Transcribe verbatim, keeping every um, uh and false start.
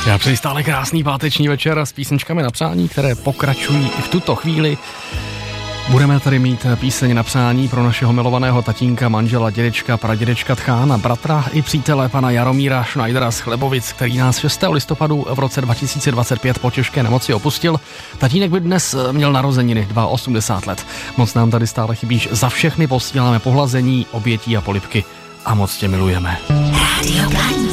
Já přeji stále krásný páteční večer s písničkami na přání, které pokračují i v tuto chvíli. Budeme tady mít píseň na přání pro našeho milovaného tatínka, manžela, dědečka, pradědečka Tchána, bratra i přítele pana Jaromíra Schneidera z Chlebovic, který nás šestého listopadu v roce dva tisíce dvacet pět po těžké nemoci opustil. Tatínek by dnes měl narozeniny, osmdesát dva let. Moc nám tady stále chybíš, za všechny posíláme pohlazení, obětí a polibky a moc tě milujeme. Radio Blaník.